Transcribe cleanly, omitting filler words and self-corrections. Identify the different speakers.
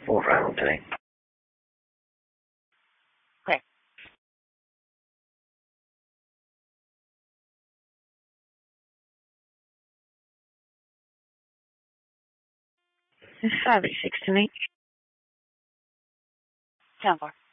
Speaker 1: 4 round today.
Speaker 2: Okay.
Speaker 3: It's 5 6 to me.
Speaker 2: 10-4.